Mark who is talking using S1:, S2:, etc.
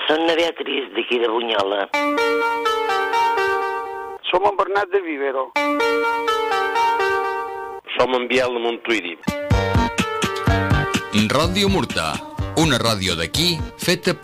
S1: Som na Beatriz, d'aquí de Bunyola.
S2: Som en Bernat de Vivero.
S3: Som en Biel de Montuïri.
S4: Ràdio Murta, una ràdio d'aquí feta